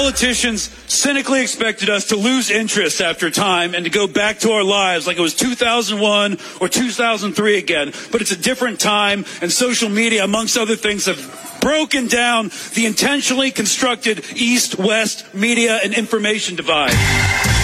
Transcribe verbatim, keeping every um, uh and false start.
politicians cynically expected us to lose interest after time and to go back to our lives like it was two thousand one or two thousand three again. But it's a different time, and social media, amongst other things, have broken down the intentionally constructed East-West media and information divide.